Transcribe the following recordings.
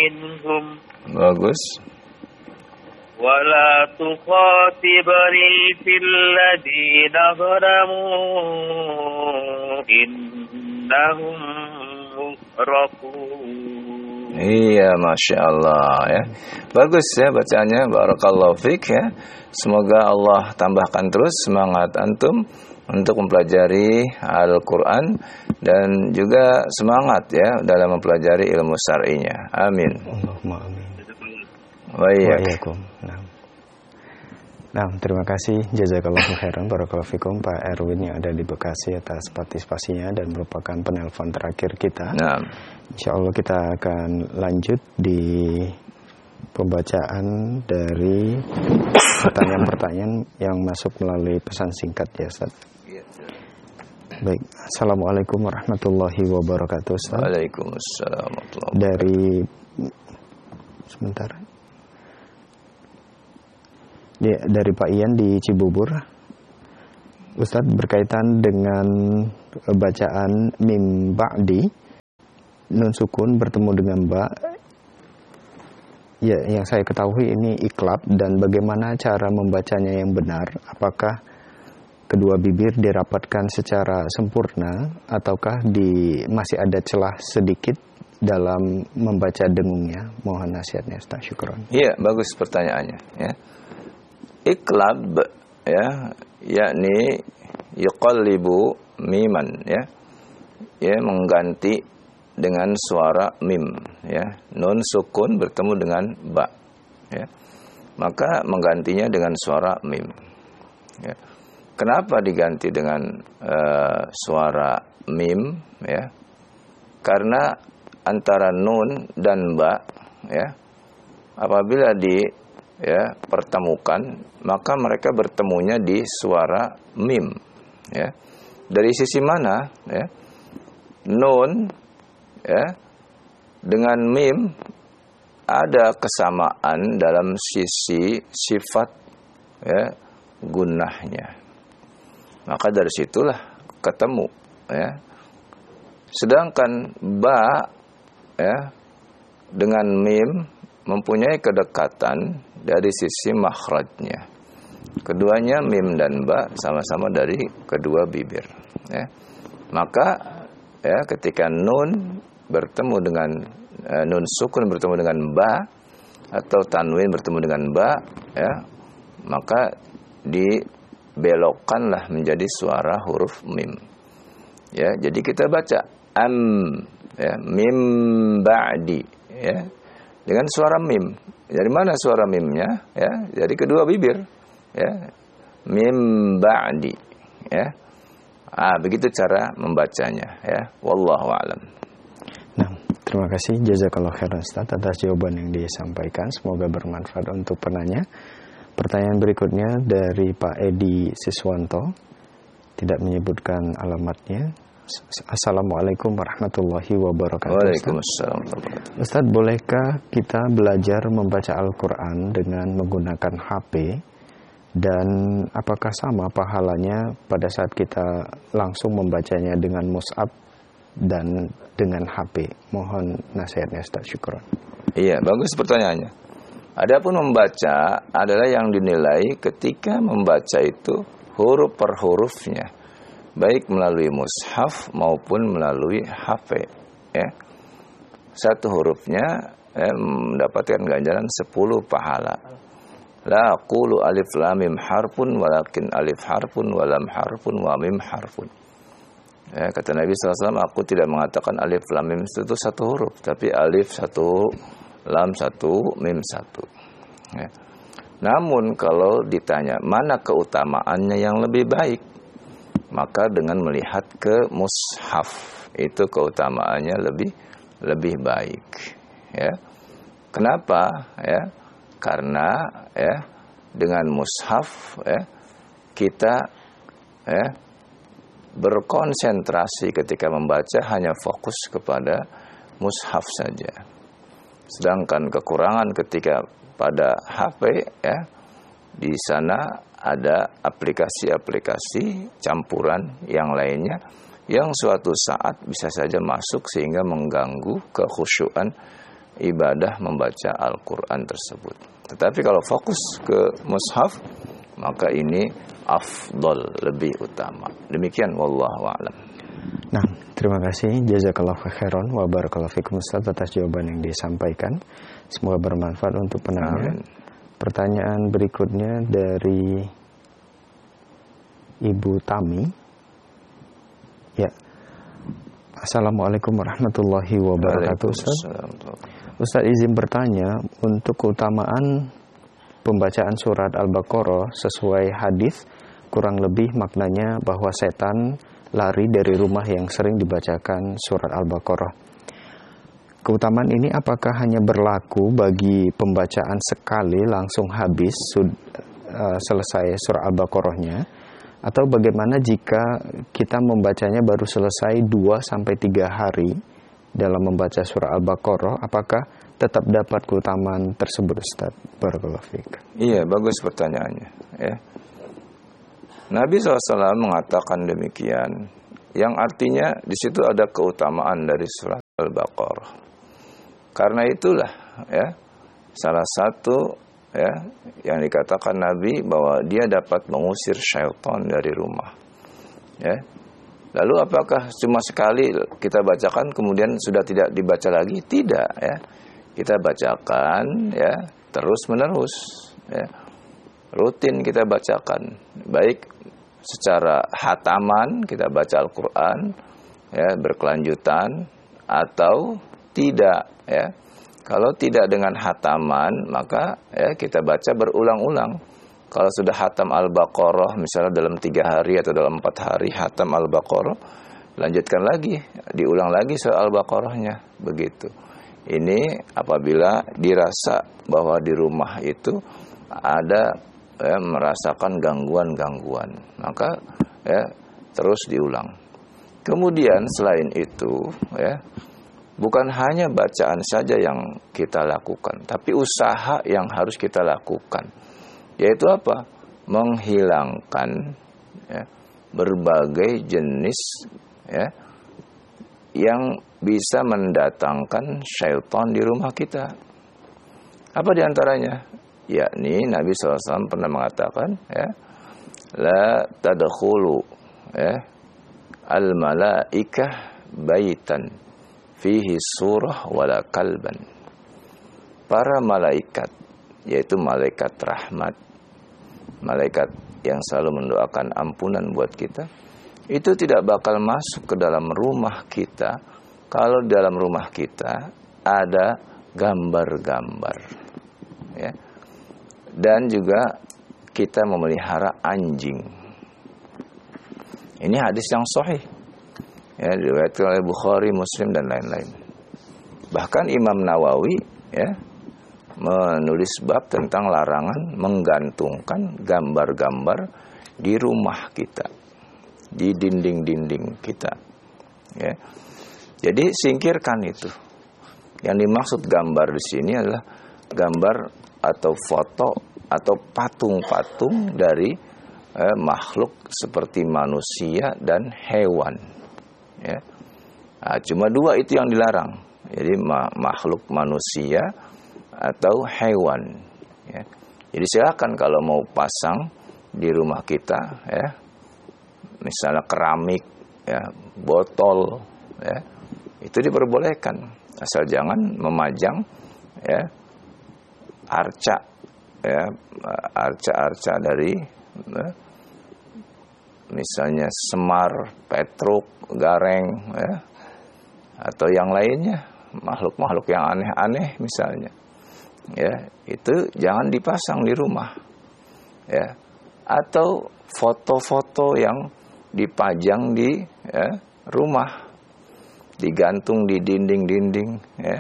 منهم Bagus. ولا تخاطبني في الذين ظلموا إنهم مغرقون. Iya, Masya Allah ya. Bagus ya bacaannya, barakallahu fiik ya. Semoga Allah tambahkan terus semangat antum untuk mempelajari Al-Quran dan juga semangat ya dalam mempelajari ilmu syar'inya. Amin. Allahumma amin. Wa iyyakum. Nah, terima kasih jazakallahu khairan barakallahu fikum Pak Erwin yang ada di Bekasi atas partisipasinya dan merupakan penelpon terakhir kita. Nah, insyaallah kita akan lanjut di pembacaan dari pertanyaan-pertanyaan yang masuk melalui pesan singkat ya Ustaz. Baik, Assalamualaikum warahmatullahi wabarakatuh Ustaz. Waalaikumsalam warahmatullahi wabarakatuh. Dari sebentar. Ya, dari Pak Ian di Cibubur. Ustadz, berkaitan dengan bacaan mim ba'di, nun sukun bertemu dengan ba. Ya, yang saya ketahui ini iklab, dan bagaimana cara membacanya yang benar? Apakah kedua bibir dirapatkan secara sempurna ataukah masih ada celah sedikit dalam membaca dengungnya? Mohon nasihatnya Ustaz, syukron. Iya, bagus pertanyaannya ya. Iklab ya, yakni yuqallibu miman ya. Ya, mengganti dengan suara mim ya. Nun sukun bertemu dengan ba ya. Maka menggantinya dengan suara mim. Ya. Kenapa diganti dengan suara mim ya? Karena antara nun dan ba ya, apabila pertemukan, maka mereka bertemunya di suara mim ya. Dari sisi mana ya? Nun ya dengan mim ada kesamaan dalam sisi sifat ya gunnahnya. Maka dari situlah ketemu ya. Sedangkan ba ya dengan mim mempunyai kedekatan dari sisi makhrajnya. Keduanya mim dan ba sama-sama dari kedua bibir ya. Maka ya ketika nun bertemu dengan nun sukun bertemu dengan ba atau tanwin bertemu dengan ba ya, maka dibelokkanlah menjadi suara huruf mim. Ya, jadi kita baca am ya, mim ba'di ya, dengan suara mim. Dari mana suara mimnya? Ya, dari kedua bibir. Ya, mim ba'di. Ya, begitu cara membacanya. Ya, wallahu a'lam. Nah, terima kasih jazakallahu khairan Ustaz atas jawaban yang disampaikan. Semoga bermanfaat untuk penanya. Pertanyaan berikutnya dari Pak Edi Siswanto, tidak menyebutkan alamatnya. Assalamualaikum warahmatullahi wabarakatuh. Waalaikumsalam. Ustaz, bolehkah kita belajar membaca Al-Quran dengan menggunakan HP? Dan apakah sama pahalanya pada saat kita langsung membacanya dengan mushaf dan dengan HP? Mohon nasihatnya Ustaz, syukron. Iya, bagus pertanyaannya. Adapun membaca adalah yang dinilai ketika membaca itu huruf per hurufnya, baik melalui mushaf maupun melalui HP ya. Satu hurufnya mendapatkan ganjaran 10 pahala. La aqulu alif lam mim harfun walakin alif harfun wa lam harfun wa mim harfun. Ya, kata Nabi SAW, aku tidak mengatakan alif lam mim itu satu huruf, tapi alif satu, lam satu, mim satu. Ya. Namun kalau ditanya mana keutamaannya yang lebih baik, maka dengan melihat ke mushaf itu keutamaannya lebih baik. Ya. Kenapa? Ya. Karena ya dengan mushaf ya kita ya berkonsentrasi ketika membaca hanya fokus kepada mushaf saja. Sedangkan kekurangan ketika pada HP ya, di sana ada aplikasi-aplikasi campuran yang lainnya yang suatu saat bisa saja masuk sehingga mengganggu kekhusyuan ibadah membaca Al-Quran tersebut. Tetapi kalau fokus ke mushaf, maka ini afdal, lebih utama. Demikian wallahu a'lam. Nah, terima kasih jazakallahu khairan wa barakallahu fikum Ustaz atas jawaban yang disampaikan. Semoga bermanfaat untuk penanya. Pertanyaan berikutnya dari Ibu Tami. Ya. Assalamualaikum warahmatullahi wabarakatuh Ustaz. Ustaz izin bertanya, untuk keutamaan pembacaan surat Al-Baqarah sesuai hadis, kurang lebih maknanya bahwa setan lari dari rumah yang sering dibacakan surat Al-Baqarah. Keutamaan ini apakah hanya berlaku bagi pembacaan sekali langsung habis selesai surat Al-Baqarahnya, atau bagaimana jika kita membacanya baru selesai 2-3 hari dalam membaca surah Al-Baqarah, apakah tetap dapat keutamaan tersebut Ustaz? Barakallahu fiik. Iya, bagus pertanyaannya ya. Nabi SAW mengatakan demikian, yang artinya di situ ada keutamaan dari surat Al-Baqarah. Karena itulah ya, salah satu ya yang dikatakan Nabi bahwa dia dapat mengusir syaitan dari rumah. Ya. Lalu apakah cuma sekali kita bacakan kemudian sudah tidak dibaca lagi? Tidak ya. Kita bacakan ya terus-menerus ya. Rutin kita bacakan, baik secara hataman kita baca Al-Qur'an ya berkelanjutan atau tidak ya. Kalau tidak dengan hataman maka ya kita baca berulang-ulang. Kalau sudah hatam Al-Baqarah misalnya dalam 3 hari atau dalam 4 hari hatam Al-Baqarah, lanjutkan lagi, diulang lagi surah Al-Baqarahnya, begitu. Ini apabila dirasa bahwa di rumah itu ada merasakan gangguan-gangguan, maka ya terus diulang. Kemudian selain itu ya, bukan hanya bacaan saja yang kita lakukan, tapi usaha yang harus kita lakukan, yaitu apa? Menghilangkan ya, berbagai jenis ya, yang bisa mendatangkan syaitan di rumah kita. Apa diantaranya? Yakni Nabi SAW pernah mengatakan ya, la tadkhulu ya, al-malaikah baitan fihi surah wala kalban. Para malaikat, yaitu malaikat rahmat, malaikat yang selalu mendoakan ampunan buat kita, itu tidak bakal masuk ke dalam rumah kita kalau di dalam rumah kita ada gambar-gambar ya. Dan juga kita memelihara anjing. Ini hadis yang sahih ya, diriwayatkan oleh Bukhari, Muslim dan lain-lain. Bahkan Imam Nawawi ya menulis bab tentang larangan menggantungkan gambar-gambar di rumah kita, di dinding-dinding kita ya. Jadi singkirkan itu. Yang dimaksud gambar di sini adalah gambar atau foto atau patung-patung dari makhluk seperti manusia dan hewan ya. Nah, cuma 2 itu yang dilarang. Jadi makhluk manusia atau hewan ya. Jadi silakan kalau mau pasang di rumah kita ya, misalnya keramik ya, botol ya, itu diperbolehkan, asal jangan memajang ya arca ya, arca-arca dari misalnya Semar, Petruk, Gareng ya, atau yang lainnya, makhluk-makhluk yang aneh-aneh misalnya ya, itu jangan dipasang di rumah ya. Atau foto-foto yang dipajang di ya, rumah, digantung di dinding-dinding ya,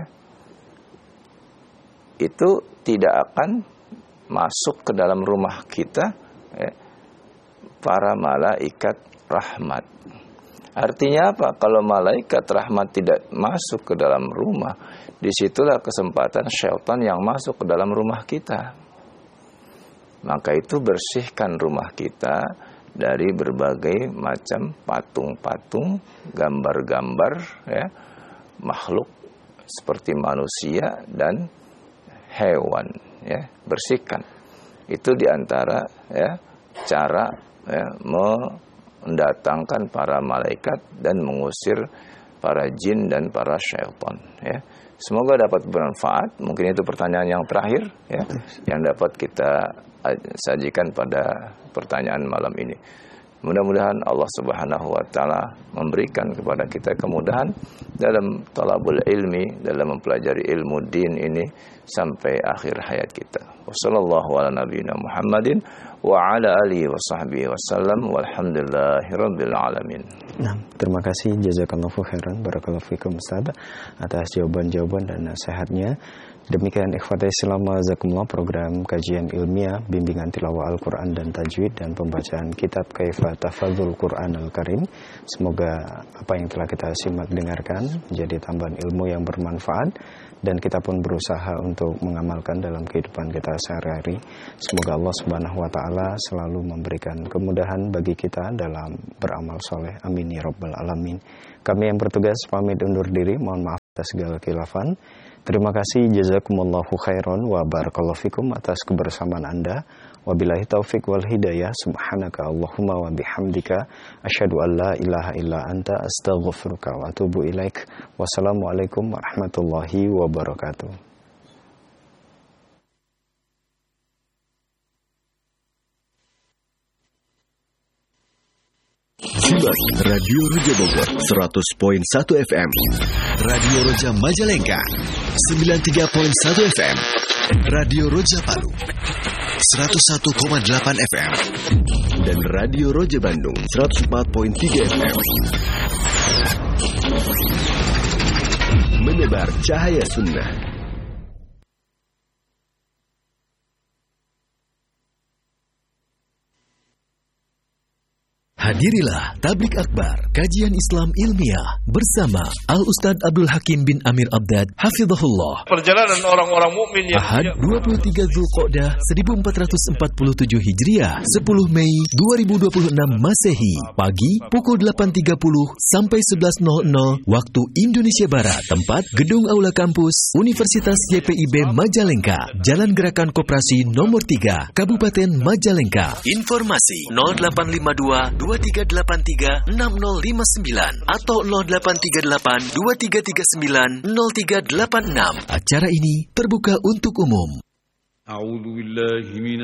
itu tidak akan masuk ke dalam rumah kita ya, para malaikat rahmat. Artinya apa? Kalau malaikat rahmat tidak masuk ke dalam rumah, disitulah kesempatan syaitan yang masuk ke dalam rumah kita. Maka itu bersihkan rumah kita dari berbagai macam patung-patung, gambar-gambar ya, makhluk seperti manusia dan hewan, ya, bersihkan. Itu diantara ya cara ya, mendatangkan para malaikat dan mengusir para jin dan para syaitan, ya. Semoga dapat bermanfaat. Mungkin itu pertanyaan yang terakhir ya, yang dapat kita sajikan pada pertanyaan malam ini. Mudah-mudahan Allah Subhanahu wa taala memberikan kepada kita kemudahan dalam talabul ilmi, dalam mempelajari ilmu din ini sampai akhir hayat kita. Wassallallahu ala nabiyyina Muhammadin wa ala alihi wa sahbihi wasallam walhamdulillahirabbil alamin. Nah, terima kasih jazakallahu khairan barakallahu fikum Ustaz atas jawaban-jawaban dan nasihatnya. Demikian ikhwatai Islam jazakumullah program kajian ilmiah bimbingan tilawah Al-Qur'an dan tajwid dan pembacaan kitab Kaifa Tahfadzul Qur'an Al-Karim. Semoga apa yang telah kita simak dengarkan menjadi tambahan ilmu yang bermanfaat dan kita pun berusaha untuk mengamalkan dalam kehidupan kita sehari-hari. Semoga Allah Subhanahu wa taala selalu memberikan kemudahan bagi kita dalam beramal soleh. Amin ya rabbal alamin. Kami yang bertugas pamit undur diri, mohon maaf atas segala khilafan. Terima kasih jazakumullahu khairan wa barakallahu fikum atas kebersamaan Anda. Wabillahi taufik wal hidayah. Subhanaka Allahumma wa bihamdika asyhadu an la ilaha illa anta astaghfiruka wa atubu ilaik. Wassalamualaikum warahmatullahi wabarakatuh. Simak Radio Roja Bogor 100.1 FM, Radio Roja Majalengka 93.1 FM, Radio Roja Palu 101,8 FM, dan Radio Roja Bandung 104.3 FM. Menebar cahaya sunnah. Hadirilah Tablik Akbar, kajian Islam ilmiah bersama Al-Ustadz Abdul Hakim bin Amir Abdad, Hafizahullah. Perjalanan orang-orang mukmin yang Ahad 23 Zulqa'dah 1447 Hijriah, 10 Mei 2026 Masehi, pagi pukul 8.30 sampai 11.00 waktu Indonesia Barat. Tempat Gedung Aula Kampus Universitas YPIB Majalengka, Jalan Gerakan Koperasi nomor 3, Kabupaten Majalengka. Informasi 0852 2383 6059 atau 0838 2339 0386. Acara ini terbuka untuk umum.